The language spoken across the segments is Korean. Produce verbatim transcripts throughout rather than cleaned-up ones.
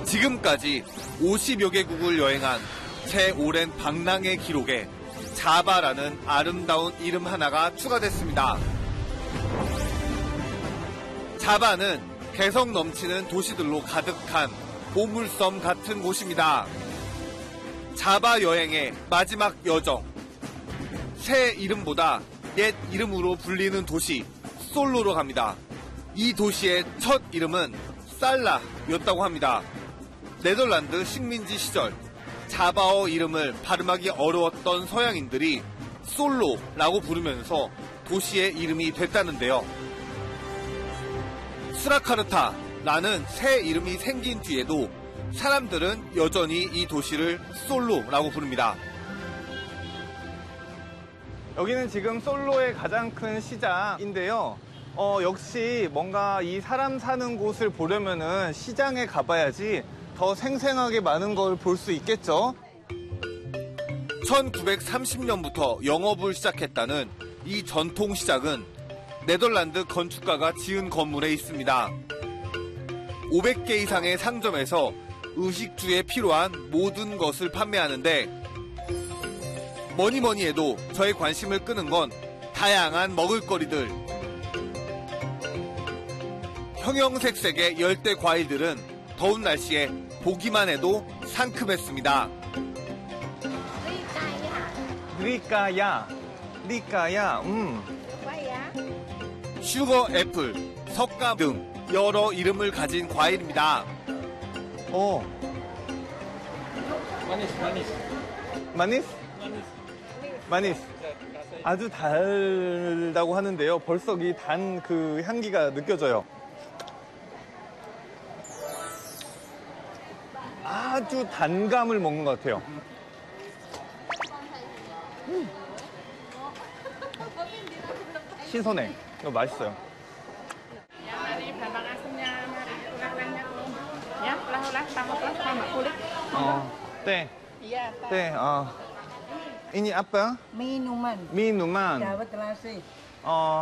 지금까지 오십여 개국을 여행한 제 오랜 방랑의 기록에 자바라는 아름다운 이름 하나가 추가됐습니다. 자바는 개성 넘치는 도시들로 가득한 보물섬 같은 곳입니다. 자바 여행의 마지막 여정. 새 이름보다 옛 이름으로 불리는 도시 솔로로 갑니다. 이 도시의 첫 이름은 살라였다고 합니다. 네덜란드 식민지 시절 자바어 이름을 발음하기 어려웠던 서양인들이 솔로라고 부르면서 도시의 이름이 됐다는데요. 스라카르타라는 새 이름이 생긴 뒤에도 사람들은 여전히 이 도시를 솔로라고 부릅니다. 여기는 지금 솔로의 가장 큰 시장인데요. 어, 역시 뭔가 이 사람 사는 곳을 보려면은 시장에 가봐야지 더 생생하게 많은 걸 볼 수 있겠죠. 천구백삼십 년부터 영업을 시작했다는 이 전통시장은 네덜란드 건축가가 지은 건물에 있습니다. 오백 개 이상의 상점에서 의식주에 필요한 모든 것을 판매하는데 뭐니 뭐니 해도 저의 관심을 끄는 건 다양한 먹을거리들. 형형색색의 열대 과일들은 더운 날씨에 보기만 해도 상큼했습니다. 리까야, 리까야, 음. 슈거 애플, 석가 등 여러 이름을 가진 과일입니다. 어. 마니스, 마니스. 마니스? 마니스. 아주 달다고 하는데요. 벌써 이 단 그 향기가 느껴져요. 아주 단감을 먹는 것 같아요. 음. 신선해. 이거 맛있어요. 어, 네. 네, 어. Ini apa? Minuman. Minuman. Dawet terasi. 어.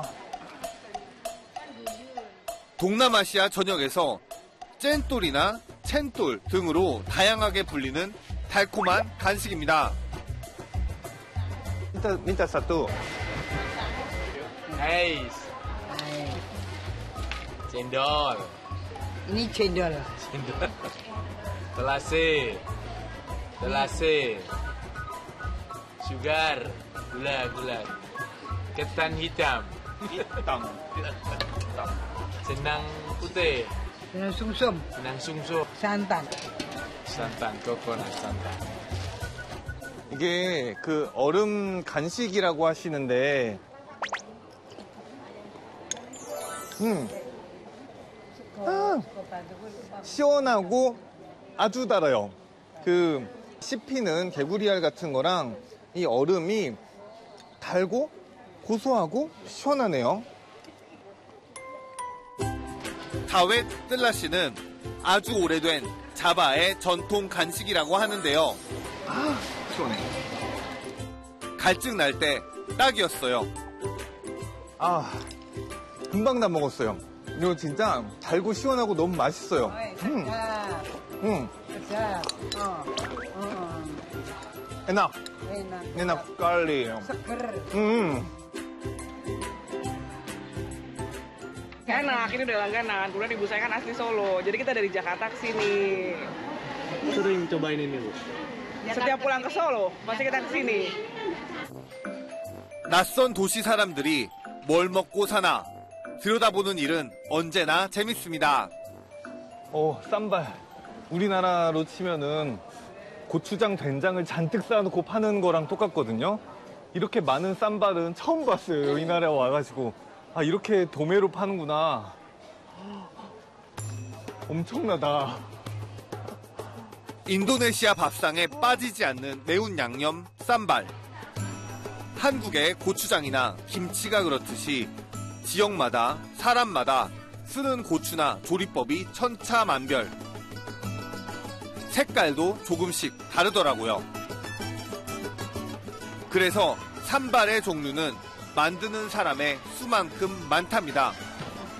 동남아시아 전역에서 쨘돌이나 챈돌 등으로 다양하게 불리는 달콤한 간식입니다. Minta, minta satu. Ais. Cendol. Ini cendol. Cendol. Telasi. Telasi. Sugar. Gula, gula. Ketan hitam. Hitam. Senang putih. Dengan sumsum. Senang sumsum. Santan. Santan, coconut santan. 이게 그 얼음 간식이라고 하시는데, 음, 아, 시원하고 아주 달아요. 그 씹히는 개구리알 같은 거랑 이 얼음이 달고 고소하고 시원하네요. 다웨 뜰라시는 아주 오래된 자바의 전통 간식이라고 하는데요. 아, 시원해. 갈증 날 때 딱이었어요. 아, 금방 다 먹었어요. 이거 진짜 달고 시원하고 너무 맛있어요. 음, 음, enak, enak sekali. 음. Enak, ini udah langganan. Kemudian ibu saya kan asli Solo, jadi kita dari Jakarta ke sini. Sering cobain ini, Bu? Setiap pulang ke Solo, pasti kita ke sini. 낯선 도시 사람들이 뭘 먹고 사나 들여다보는 일은 언제나 재밌습니다. 어, 쌈발. 우리나라로 치면은 고추장, 된장을 잔뜩 쌓아놓고 파는 거랑 똑같거든요. 이렇게 많은 쌈발은 처음 봤어요. 이 나라에 와가지고. 아, 이렇게 도매로 파는구나. 엄청나다. 인도네시아 밥상에 빠지지 않는 매운 양념 쌈발. 한국의 고추장이나 김치가 그렇듯이 지역마다 사람마다 쓰는 고추나 조리법이 천차만별. 색깔도 조금씩 다르더라고요. 그래서 쌈발의 종류는 만드는 사람의 수만큼 많답니다.